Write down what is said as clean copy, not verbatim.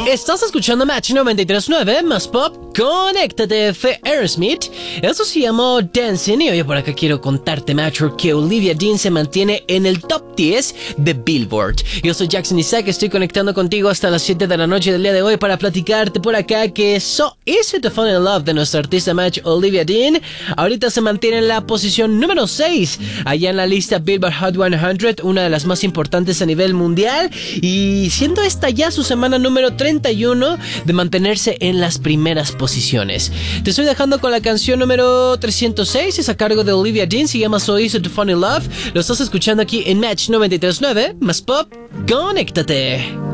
Estás escuchando Match 93.9 más pop. Conéctate, fue Aerosmith. Eso se llamó Dancing. Y hoy por acá quiero contarte, macho, que Olivia Dean se mantiene en el top 10 de Billboard. Yo soy Jackson Isaac, estoy conectando contigo hasta las 7 de la noche del día de hoy para platicarte por acá que So Easy to Fall in Love de nuestra artista match Olivia Dean ahorita se mantiene en la posición número 6 allá en la lista Billboard Hot 100, una de las más importantes a nivel mundial, y siendo esta ya su semana número 31 de mantenerse en las primeras posiciones. Te estoy dejando con la canción número 306, es a cargo de Olivia Dean, se llama So Easy to Fall in Love. Lo estás escuchando aquí en Match 93.9 más pop. Conéctate.